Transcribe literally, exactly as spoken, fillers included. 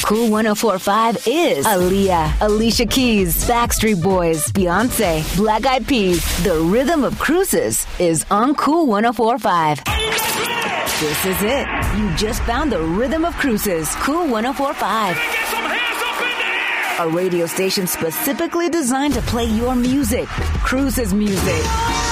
Cool one oh four point five is Aaliyah, Alicia Keys, Backstreet Boys, Beyonce, Black Eyed Peas. The rhythm of cruises is on Cool one oh four point five. This is it. You just found the rhythm of cruises. Cool one oh four point five. A radio station specifically designed to play your music. Cruises music.